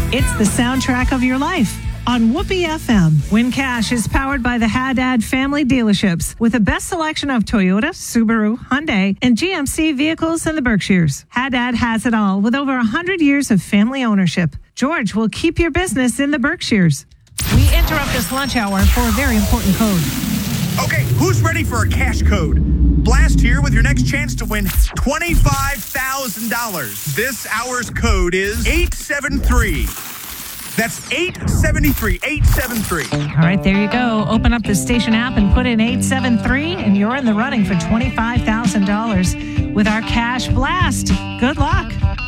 It's the soundtrack of your life on Whoopee FM. Win Cash is powered by the Haddad family dealerships with the best selection of Toyota, Subaru, Hyundai, and GMC vehicles in the Berkshires. Haddad has it all with over 100 years of family ownership. George will keep your business in the Berkshires. We interrupt this lunch hour for a very important code. Okay, who's ready for a cash code? Blast here with your next chance to win $25,000. This hour's code is 873. That's 873, 873. All right, there you go. Open up the station app and put in 873, and you're in the running for $25,000 with our cash blast. Good luck.